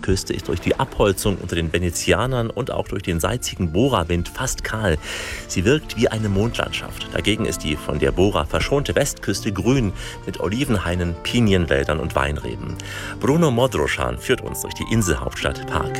Westküste ist durch die Abholzung unter den Venezianern und auch durch den salzigen Bora-Wind fast kahl. Sie wirkt wie eine Mondlandschaft. Dagegen ist die von der Bora verschonte Westküste grün mit Olivenhainen, Pinienwäldern und Weinreben. Bruno Modroschan führt uns durch die Inselhauptstadt Pag.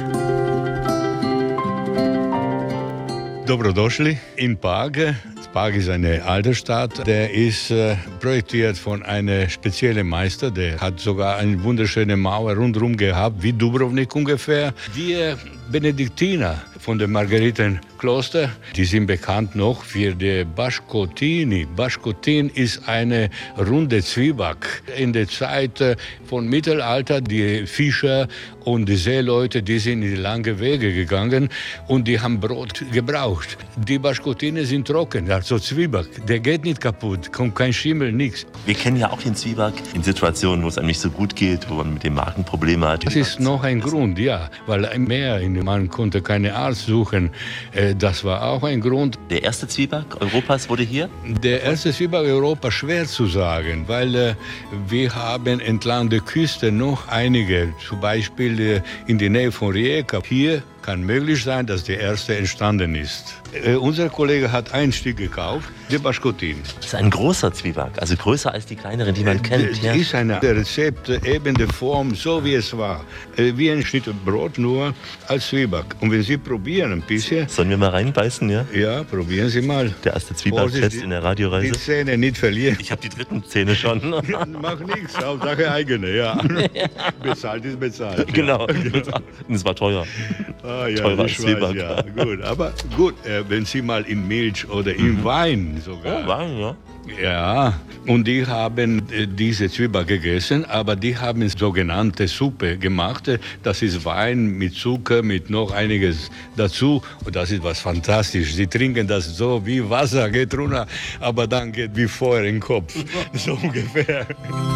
Dobrodošli in Pag. Pag ist eine alte Stadt. Der ist projektiert von einem speziellen Meister. Der hat sogar eine wunderschöne Mauer rundherum gehabt, wie Dubrovnik ungefähr. Die Benediktiner von dem Margaretenkloster, die sind bekannt noch für die Baschkotini. Baschkotin ist eine runde Zwieback. In der Zeit von Mittelalter, die Fischer und die Seeleute, die sind in die langen Wege gegangen und die haben Brot gebraucht. Die Baschkotine sind trocken, also Zwieback. Der geht nicht kaputt, kommt kein Schimmel, nichts. Wir kennen ja auch den Zwieback in Situationen, wo es einem nicht so gut geht, wo man mit dem Magen Probleme hat. Das ist noch ein Grund, ja, weil im Meer, man konnte keinen Arzt suchen. Das war auch ein Grund. Der erste Zwieback Europas wurde hier? Der erste Zwieback Europas schwer zu sagen, weil wir haben entlang der Küste noch einige, zum Beispiel in der Nähe von Rijeka. Hier kann möglich sein, dass der erste entstanden ist. Unser Kollege hat ein Stück gekauft, die Baschkotin. Das ist ein großer Zwieback, also größer als die kleineren, die man kennt. Das ist ein Rezept, eben der Form, so wie es war. Wie ein Stück Brot, nur als Zwieback. Und wenn Sie probieren ein bisschen... Sollen wir mal reinbeißen, ja? Ja, probieren Sie mal. Der erste Zwieback-Test in der Radioreise. Die Zähne nicht verlieren. Ich habe die dritten Zähne schon. Macht nichts, Hauptsache eigene, ja. Bezahlt ist bezahlt. Genau, und es war teuer. Ah, ja, teurer als Zwieback. Ja, gut. Aber gut, wenn Sie mal in Milch oder in Wein sogar. Oh, Wein, ja. Ja, und die haben diese Zwieback gegessen, aber die haben sogenannte Suppe gemacht. Das ist Wein mit Zucker, mit noch einiges dazu. Und das ist was fantastisch. Sie trinken das so wie Wasser, geht runter, aber dann geht wie Feuer in den Kopf. So ungefähr.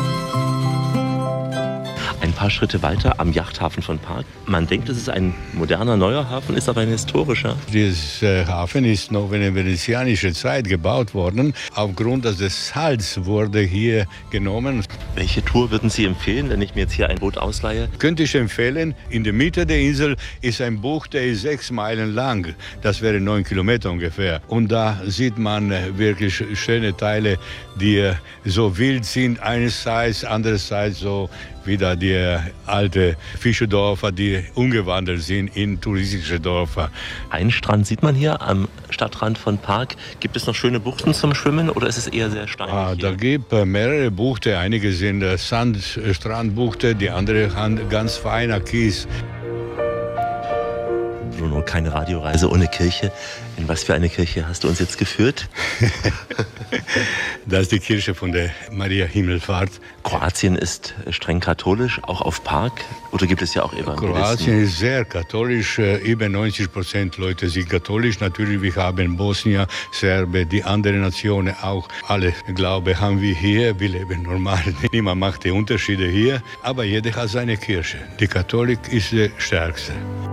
Ein paar Schritte weiter am Yachthafen von Pag. Man denkt, es ist ein moderner, neuer Hafen, ist aber ein historischer. Dieser Hafen ist noch in der venezianischen Zeit gebaut worden. Aufgrund des Salz wurde hier genommen. Welche Tour würden Sie empfehlen, wenn ich mir jetzt hier ein Boot ausleihe? Könnte ich empfehlen. In der Mitte der Insel ist ein Bucht, der ist 6 Meilen lang. Das wäre 9 Kilometer ungefähr. Und da sieht man wirklich schöne Teile, die so wild sind einerseits, andererseits so wieder die alte Fischerdörfer, die umgewandelt sind in touristische Dörfer. Einen Strand sieht man hier am Stadtrand von Pag. Gibt es noch schöne Buchten zum Schwimmen oder ist es eher sehr steinig? Da gibt es mehrere Buchten. Einige sind Sandstrandbuchten, die andere haben ganz feiner Kies. Bruno, keine Radioreise ohne Kirche. In was für eine Kirche hast du uns jetzt geführt? Das ist die Kirche von der Maria Himmelfahrt. Kroatien ist streng katholisch, auch auf Pag? Oder gibt es ja auch Evangelisten? Kroatien ist sehr katholisch. Über 90% Leute sind katholisch. Natürlich, wir haben Bosnier, Serben, die anderen Nationen auch. Alle Glaube haben wir hier. Wir leben normal. Niemand macht die Unterschiede hier. Aber jeder hat seine Kirche. Die Katholik ist die stärkste.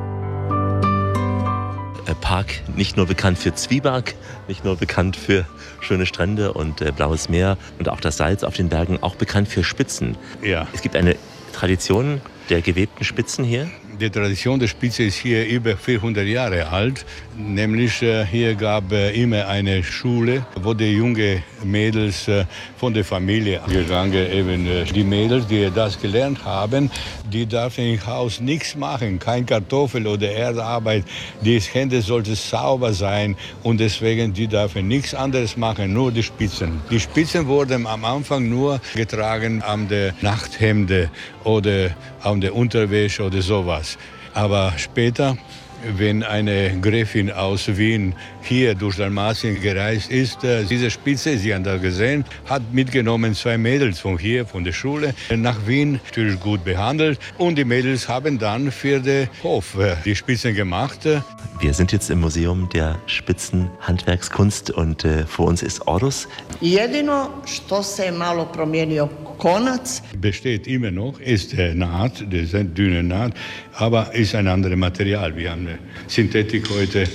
Pag nicht nur bekannt für Zwieback, nicht nur bekannt für schöne Strände und blaues Meer und auch das Salz auf den Bergen, auch bekannt für Spitzen. Ja. Es gibt eine Tradition der gewebten Spitzen hier. Die Tradition der Spitze ist hier über 400 Jahre alt. Nämlich hier gab immer eine Schule, wo die jungen Mädels von der Familie gegangen, eben die Mädels, die das gelernt haben, die dürfen im Haus nichts machen, kein Kartoffel oder Erdarbeit. Die Hände sollten sauber sein und deswegen die dürfen nichts anderes machen, nur die Spitzen. Die Spitzen wurden am Anfang nur getragen an der Nachthemde oder an der Unterwäsche oder sowas. Aber später, wenn eine Gräfin aus Wien hier durch Dalmatien gereist ist, diese Spitze, Sie haben das gesehen, hat mitgenommen 2 Mädels von hier, von der Schule, nach Wien, natürlich gut behandelt. Und die Mädels haben dann für den Hof die Spitzen gemacht. Wir sind jetzt im Museum der Spitzenhandwerkskunst und vor uns ist Ordos. Jedino što se malo promijenio konac. Besteht immer noch, ist Naht, das ist eine dünne Naht, aber ist ein anderes Material. Wir haben eine Synthetik heute.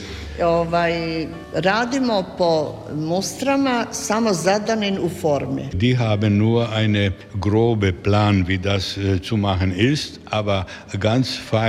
Radimo po mustrama samo zadanim u formi. Die haben nur einen groben Plan, wie das zu machen ist, aber ganz fein.